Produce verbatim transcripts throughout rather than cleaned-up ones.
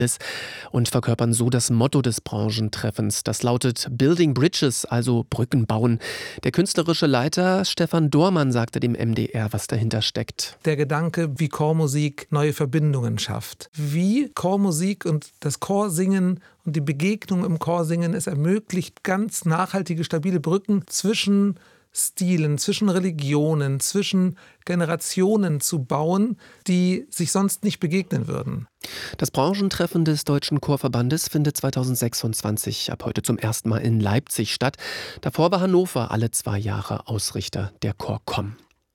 und verkörpern so das Motto des Branchentreffens. Das lautet Building Bridges, also Brücken bauen. Der künstlerische Leiter Stefan Dohrmann sagte dem M D R, was dahinter steckt. Der Gedanke, wie Chormusik neue Verbindungen schafft. Wie Chormusik und das Chorsingen und die Begegnung im Chorsingen es ermöglicht, ganz nachhaltige, stabile Brücken zwischen Stilen, zwischen Religionen, zwischen Generationen zu bauen, die sich sonst nicht begegnen würden. Das Branchentreffen des Deutschen Chorverbandes findet zweitausendsechsundzwanzig ab heute zum ersten Mal in Leipzig statt. Davor war Hannover alle zwei Jahre Ausrichter der ChorCom.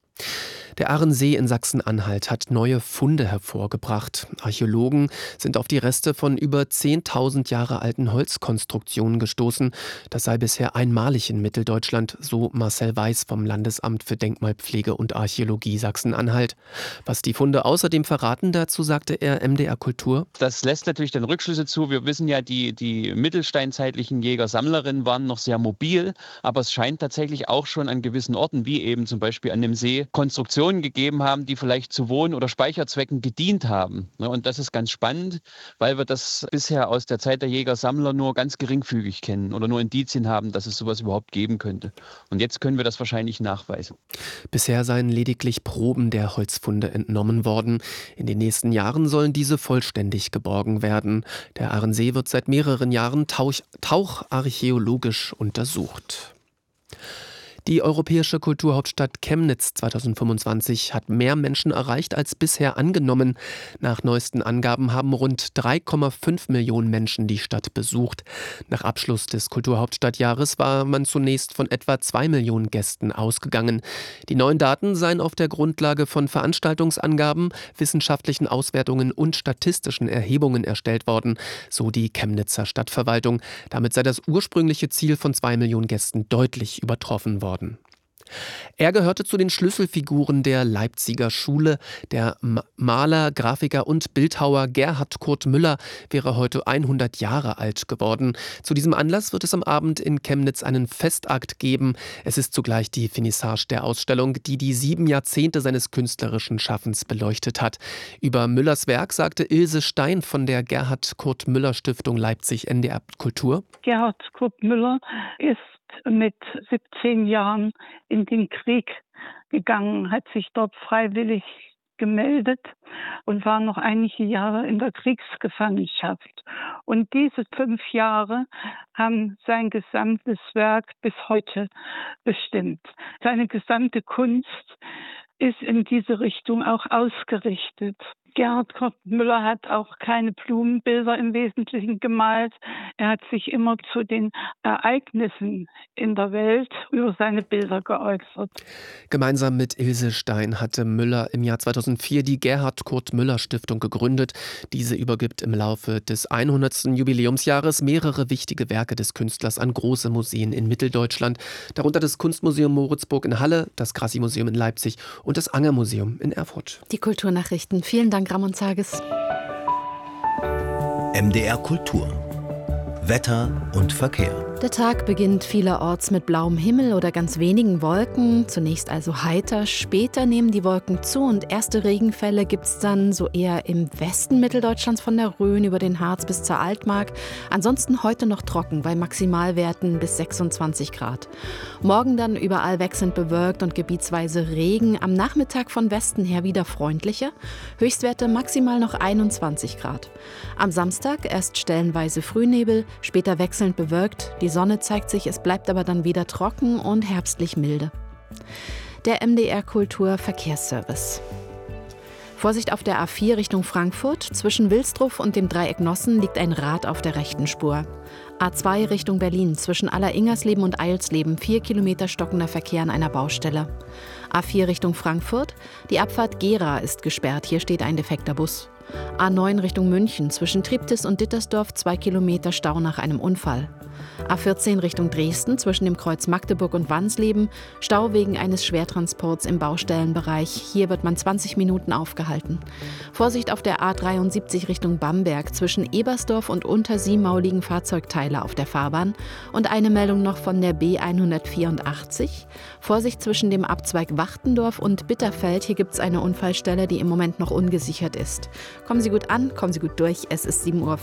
Der Ahrensee in Sachsen-Anhalt hat neue Funde hervorgebracht. Archäologen sind auf die Reste von über zehntausend Jahre alten Holzkonstruktionen gestoßen. Das sei bisher einmalig in Mitteldeutschland, so Marcel Weiß vom Landesamt für Denkmalpflege und Archäologie Sachsen-Anhalt. Was die Funde außerdem verraten, dazu sagte er M D R Kultur. Das lässt natürlich dann Rückschlüsse zu. Wir wissen ja, die, die mittelsteinzeitlichen Jäger-Sammlerinnen waren noch sehr mobil, aber es scheint tatsächlich auch schon an gewissen Orten, wie eben zum Beispiel an dem See, Konstruktionen gegeben haben, die vielleicht zu Wohn- oder Speicherzwecken gedient haben. Und das ist ganz spannend, weil wir das bisher aus der Zeit der Jäger-Sammler nur ganz geringfügig kennen oder nur Indizien haben, dass es sowas überhaupt geben könnte. Und jetzt können wir das wahrscheinlich nachweisen. Bisher seien lediglich Proben der Holzfunde entnommen worden. In den nächsten Jahren sollen diese vollständig geborgen werden. Der Ahrensee wird seit mehreren Jahren tauch- taucharchäologisch untersucht. Die europäische Kulturhauptstadt Chemnitz zweitausendfünfundzwanzig hat mehr Menschen erreicht als bisher angenommen. Nach neuesten Angaben haben rund drei Komma fünf Millionen Menschen die Stadt besucht. Nach Abschluss des Kulturhauptstadtjahres war man zunächst von etwa zwei Millionen Gästen ausgegangen. Die neuen Daten seien auf der Grundlage von Veranstaltungsangaben, wissenschaftlichen Auswertungen und statistischen Erhebungen erstellt worden, so die Chemnitzer Stadtverwaltung. Damit sei das ursprüngliche Ziel von zwei Millionen Gästen deutlich übertroffen worden. Er gehörte zu den Schlüsselfiguren der Leipziger Schule. Der Maler, Grafiker und Bildhauer Gerhard Kurt Müller wäre heute hundert Jahre alt geworden. Zu diesem Anlass wird es am Abend in Chemnitz einen Festakt geben. Es ist zugleich die Finissage der Ausstellung, die die sieben Jahrzehnte seines künstlerischen Schaffens beleuchtet hat. Über Müllers Werk sagte Ilse Stein von der Gerhard Kurt Müller Stiftung Leipzig N D R Kultur. Gerhard Kurt Müller ist mit siebzehn Jahren in den Krieg gegangen, hat sich dort freiwillig gemeldet und war noch einige Jahre in der Kriegsgefangenschaft. Und diese fünf Jahre haben sein gesamtes Werk bis heute bestimmt. Seine gesamte Kunst ist in diese Richtung auch ausgerichtet. Gerhard Kurt Müller hat auch keine Blumenbilder im Wesentlichen gemalt. Er hat sich immer zu den Ereignissen in der Welt über seine Bilder geäußert. Gemeinsam mit Ilse Stein hatte Müller im Jahr zweitausendvier die Gerhard Kurt Müller Stiftung gegründet. Diese übergibt im Laufe des hundertsten Jubiläumsjahres mehrere wichtige Werke des Künstlers an große Museen in Mitteldeutschland, darunter das Kunstmuseum Moritzburg in Halle, das Grassi-Museum in Leipzig und das Anger-Museum in Erfurt. Die Kulturnachrichten. Vielen Dank, Ramon Zages. M D R Kultur. Wetter und Verkehr. Der Tag beginnt vielerorts mit blauem Himmel oder ganz wenigen Wolken. Zunächst also heiter, später nehmen die Wolken zu und erste Regenfälle gibt es dann so eher im Westen Mitteldeutschlands von der Rhön über den Harz bis zur Altmark. Ansonsten heute noch trocken bei Maximalwerten bis sechsundzwanzig Grad. Morgen dann überall wechselnd bewölkt und gebietsweise Regen. Am Nachmittag von Westen her wieder freundlicher. Höchstwerte maximal noch einundzwanzig Grad. Am Samstag erst stellenweise Frühnebel, später wechselnd bewölkt. Die Sonne zeigt sich, es bleibt aber dann wieder trocken und herbstlich milde. Der M D R Kultur Verkehrsservice. Vorsicht auf der A vier Richtung Frankfurt. Zwischen Wilsdruff und dem Dreieck Nossen liegt ein Rad auf der rechten Spur. A zwei Richtung Berlin. Zwischen Alleringersleben und Eilsleben. Vier Kilometer stockender Verkehr an einer Baustelle. A vier Richtung Frankfurt. Die Abfahrt Gera ist gesperrt. Hier steht ein defekter Bus. A neun Richtung München. Zwischen Triptis und Dittersdorf. Zwei Kilometer Stau nach einem Unfall. A vierzehn Richtung Dresden zwischen dem Kreuz Magdeburg und Wansleben. Stau wegen eines Schwertransports im Baustellenbereich. Hier wird man zwanzig Minuten aufgehalten. Vorsicht auf der A dreiundsiebzig Richtung Bamberg. Zwischen Ebersdorf und Untersiemau liegen Fahrzeugteile auf der Fahrbahn. Und eine Meldung noch von der B hundertvierundachtzig. Vorsicht zwischen dem Abzweig Wachtendorf und Bitterfeld. Hier gibt es eine Unfallstelle, die im Moment noch ungesichert ist. Kommen Sie gut an, kommen Sie gut durch. Es ist sieben Uhr